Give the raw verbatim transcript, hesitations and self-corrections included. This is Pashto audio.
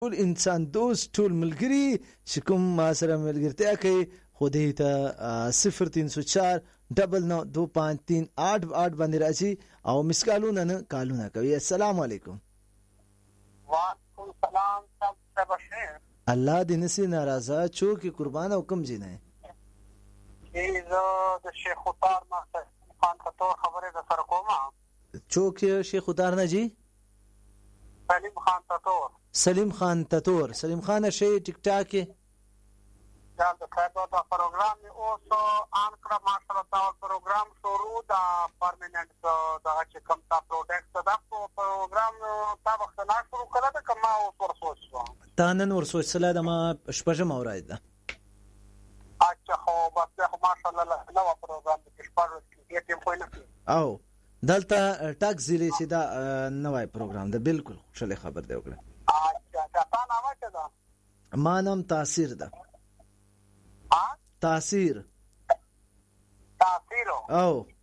ټول انسان دوست ټول ملګری چې کوم ما سره ملګرتیا کوي خودی ته صفر تین سو چار ڈبل نو دو پانچ تین آٹھ آٹھ باندې راځي او مسکالونه نه کالونه کوي. السلام علیکم. وعلیکم السلام. سب بخیر. الله دې نسی ناراضه چوکي قربان او کم جنه ای زه د شیخ خطار ما خان ته خبره د سر کومه. چوکي شیخ خطار نه جی سلیم خان تطور. سلیم خان تطور. سلیم خان شي ټیک ټاک دا د خیبر دا پروګرام او سو ان کړه ماشاءالله دا پروګرام شروع دا پرمننت دا چې کوم تا پروډکټ دا پروګرام تا وخت نه شروع کړه دا کومه او ورسوچ تا نن ورسوچ سره د ما شپږم اورای ده. اچھا خو بس خو ماشاءالله نو پروګرام کې شپږ کې ټیم خو نه او دلته ټاک زیلې چې دا نوای پروګرام ده بالکل خوشاله خبر دی وکړه. اچھا تا نامه څه ده؟ ما نام تاثیر ده. ها؟ تاثیر. تاثیر. او